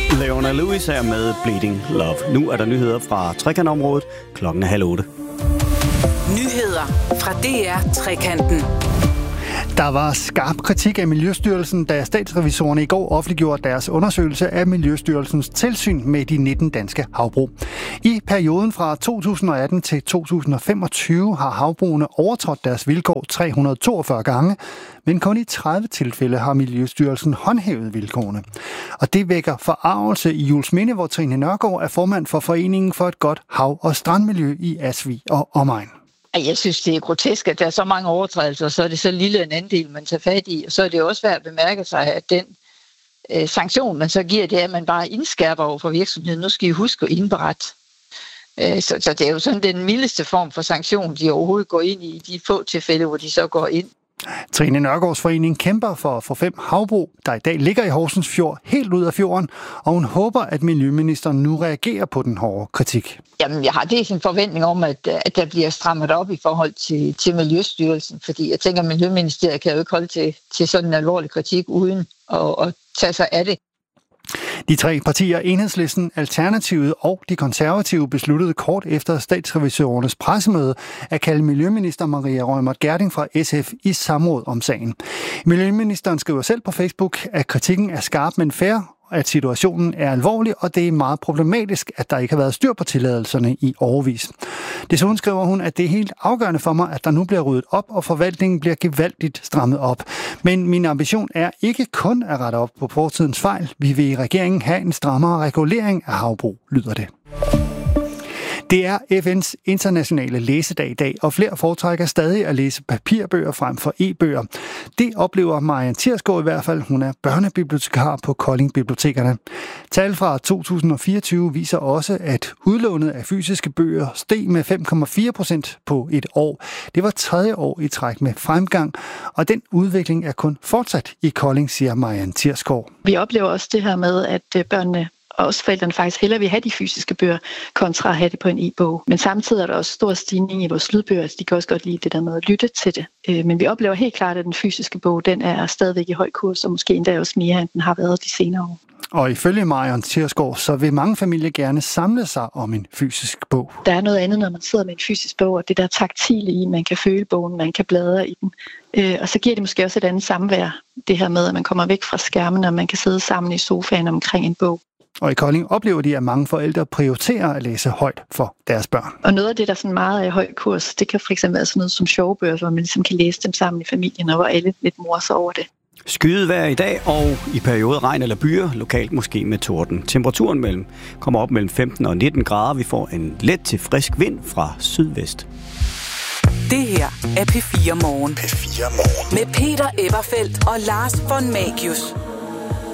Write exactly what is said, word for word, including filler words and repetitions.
Leona Lewis er med Bleeding Love. Nu er der nyheder fra Trekantområdet. Klokken er halv otte. Nyheder fra D R Trekanten. Der var skarp kritik af Miljøstyrelsen, da statsrevisorerne i går offentliggjorde deres undersøgelse af Miljøstyrelsens tilsyn med de nitten danske havbrug. I perioden fra to tusind og atten til to tusind og femogtyve har havbrugene overtrådt deres vilkår tre hundrede og toogfyrre gange, men kun i tredive tilfælde har Miljøstyrelsen håndhævet vilkårene. Og det vækker forargelse i Juelsminde, hvor Trine Nørgaard er formand for Foreningen for et godt hav- og strandmiljø i Asvig og omegn. Jeg synes, det er grotesk, at der er så mange overtrædelser, og så er det så lille en andel, man tager fat i. Og så er det også værd at bemærke sig, at den øh, sanktion, man så giver, det er, at man bare indskærper over for virksomheden. Nu skal I huske at indberette. Øh, så, så det er jo sådan den mildeste form for sanktion, de overhovedet går ind i, de få tilfælde, hvor de så går ind. Trine Nørgaards forening kæmper for at få fem havbrug, der i dag ligger i Horsens Fjord, helt ud af fjorden, og hun håber, at miljøministeren nu reagerer på den hårde kritik. Jamen, jeg har dels en forventning om, at, at der bliver strammet op i forhold til, til Miljøstyrelsen, fordi jeg tænker, at Miljøministeriet kan jo ikke holde til, til sådan en alvorlig kritik uden at, at tage sig af det. De tre partier, Enhedslisten, Alternativet og de konservative, besluttede kort efter statsrevisorernes pressemøde at kalde miljøminister Maria Reumert Gjerding fra S F i samråd om sagen. Miljøministeren skriver selv på Facebook, at kritikken er skarp, men fair, at situationen er alvorlig, og det er meget problematisk, at der ikke har været styr på tilladelserne i årevis. Desuden skriver hun, at det er helt afgørende for mig, at der nu bliver ryddet op, og forvaltningen bliver gevaldigt strammet op. Men min ambition er ikke kun at rette op på fortidens fejl. Vi vil i regeringen have en strammere regulering af havbrug, lyder det. Det er F N's internationale læsedag i dag, og flere foretrækker stadig at læse papirbøger frem for e-bøger. Det oplever Marianne Thirsgaard i hvert fald. Hun er børnebibliotekar på Kolding Bibliotekerne. Tal fra to tusind og fireogtyve viser også, at udlånet af fysiske bøger steg med fem komma fire procent på et år. Det var tredje år i træk med fremgang, og den udvikling er kun fortsat i Kolding, siger Marianne Thirsgaard. Vi oplever også det her med, at børnene og også forældrene faktisk hellere vil have de fysiske bøger, kontra at have det på en e-bog. Men samtidig er der også stor stigning i vores lydbøger, altså de kan også godt lide det der med at lytte til det. Men vi oplever helt klart, at den fysiske bog, den er stadigvæk i høj kurs, og måske endda også mere, end den har været de senere år. Og ifølge Marianne Thirsgaard, så vil mange familier gerne samle sig om en fysisk bog. Der er noget andet, når man sidder med en fysisk bog, og det der taktile i, man kan føle bogen, man kan bladre i den. Og så giver det måske også et andet samvær, det her med, at man kommer væk fra skærmen, og man kan sidde sammen i sofaen omkring en bog. Og i Kolding oplever de, at mange forældre prioriterer at læse højt for deres børn. Og noget af det, der er sådan meget af høj kurs, det kan fx være sådan noget som sjovebøger, hvor man ligesom kan læse dem sammen i familien, og hvor alle lidt morer sig over det. Skydevejr i dag, og i perioder regn eller byer, lokalt måske med torden. Temperaturen mellem, kommer op mellem femten og nitten grader. Vi får en let til frisk vind fra sydvest. Det her er P fire Morgen. P fire Morgen. Med Peter Eberfeldt og Lars von Magius.